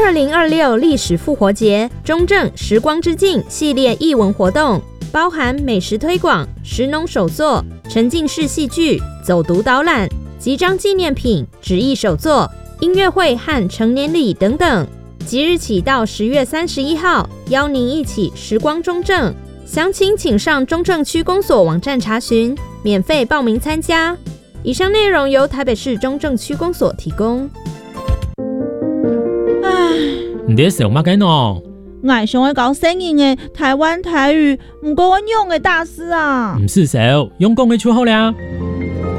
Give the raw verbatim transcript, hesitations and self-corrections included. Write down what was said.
二零二六历史复活节中正时光之境系列艺文活动，包含美食推广、食农手作、沉浸式戏剧、走读导览、集章纪念品、纸艺手作、音乐会和成年礼等等。即日起到十月三十一号，邀您一起时光中正。详情请上中正区公所网站查询，免费报名参加。以上内容由台北市中正区公所提供。 唉， 你在想嘛干喏？ 我想要搞生硬的台湾台语，不过我用的大师啊。 唔是少，用讲的就好了。